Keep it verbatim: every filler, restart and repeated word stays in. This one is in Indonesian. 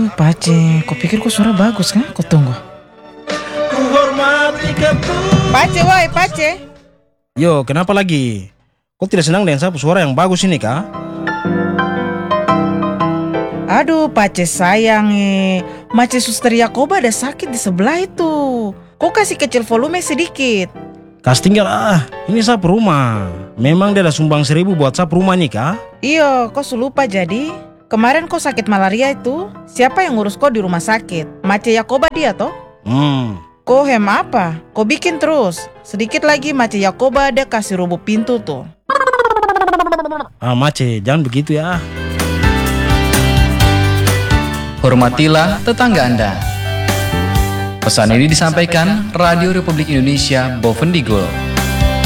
Aduh, Pace, kau pikir kok suara bagus kan? Kau tunggu. Pace, woi, Pace. Yo, kenapa lagi? Kau tidak senang dengan sapu suara yang bagus ini, kah? Aduh, Pace sayang eh. Mace Suster Yakoba ada sakit di sebelah itu. Kau kasih kecil volume sedikit. Kas tinggal ah, ini sapu rumah. Memang dia ada sumbang seribu buat sapu rumah nih, kah? Iyo, kau lupa jadi. Kemarin kau sakit malaria itu, siapa yang ngurus kau di rumah sakit? Mace Yakoba dia toh? Hmm. Kau hem apa? Kau bikin terus. Sedikit lagi Mace Yakoba ada kasih rubuh pintu tuh. Ah, Mace, jangan begitu ya. Hormatilah tetangga Anda. Pesan ini disampaikan Radio Republik Indonesia Bovendigul.